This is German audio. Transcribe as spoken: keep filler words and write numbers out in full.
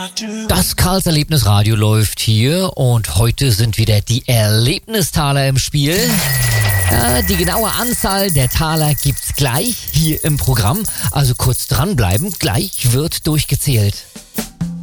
Das Karls Erlebnisradio läuft hier und heute sind wieder die Erlebnistaler im Spiel. Ja, die genaue Anzahl der Taler gibt's gleich hier im Programm, also kurz dranbleiben, gleich wird durchgezählt.